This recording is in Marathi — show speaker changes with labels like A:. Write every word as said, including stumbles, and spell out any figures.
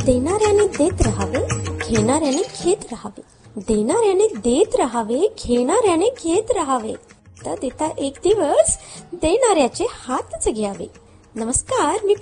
A: देणाऱ्याने देत राहावे, घेणाऱ्याने घेत राहावे. देणाऱ्याने देत राहावे, घेणाऱ्याने घेत राहावे. तर देता एक दिवस देणाऱ्याचे हातच घ्यावे. नमस्कार, मी